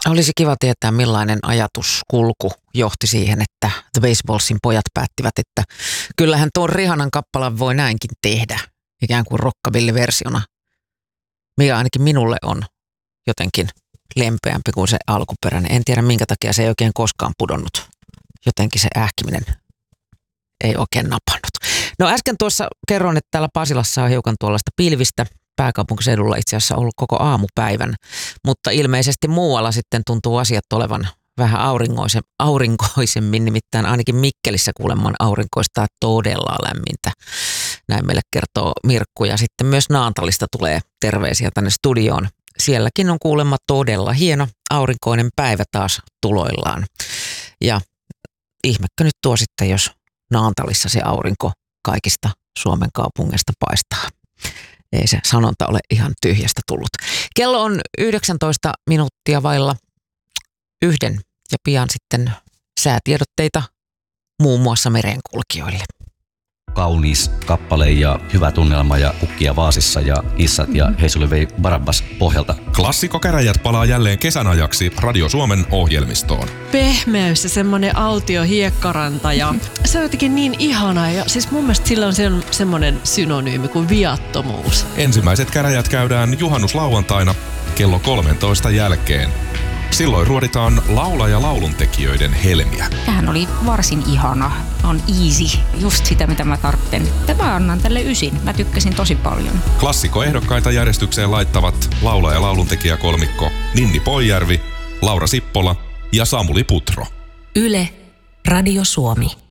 Olisi kiva tietää, millainen ajatuskulku johti siihen, että The Baseballsin pojat päättivät, että kyllähän tuon Rihanan kappalan voi näinkin tehdä, ikään kuin rockabilly-versiona, mikä ainakin minulle on jotenkin lempeämpi kuin se alkuperäinen. En tiedä, minkä takia se ei oikein koskaan pudonnut. Jotenkin se ähkiminen ei oikein napannut. No äsken tuossa kerroin, että täällä Pasilassa on hiukan tuollaista pilvistä. Pääkaupunkiseudulla itse asiassa ollut koko aamupäivän, mutta ilmeisesti muualla sitten tuntuu asiat olevan vähän aurinkoisemmin, nimittäin ainakin Mikkelissä kuulemman aurinkoistaa todella lämmintä. Näin meille kertoo Mirkku ja sitten myös Naantalista tulee terveisiä tänne studioon. Sielläkin on kuulemma todella hieno aurinkoinen päivä taas tuloillaan. Ja ihmekö nyt tuo sitten, jos Naantalissa se aurinko kaikista Suomen kaupungeista paistaa. Ei se sanonta ole ihan tyhjästä tullut. Kello on 19 minuuttia vailla 1 ja pian sitten säätiedotteita muun muassa merenkulkijoille. Kaunis kappale ja hyvä tunnelma ja kukkia vaasissa ja kissat ja Heisuli vei Barabbas pohjalta. Klassikkokäräjät palaa jälleen kesän ajaksi Radio Suomen ohjelmistoon. Pehmeys ja semmoinen autio hiekkaranta ja se on jotenkin niin ihana ja siis mun mielestä sillä on semmoinen synonyymi kuin viattomuus. Ensimmäiset käräjät käydään juhannuslauantaina kello 13 jälkeen. Silloin ruoditaan ja lauluntekijöiden helmiä. Tämähän oli varsin ihana. On easy. Just sitä, mitä mä tarvitsen. Mä annan tälle 9. Mä tykkäsin tosi paljon. Klassikkoehdokkaita järjestykseen laittavat ja lauluntekijäkolmikko Ninni Poijärvi, Laura Sippola ja Samuli Putro. Yle, Radio Suomi.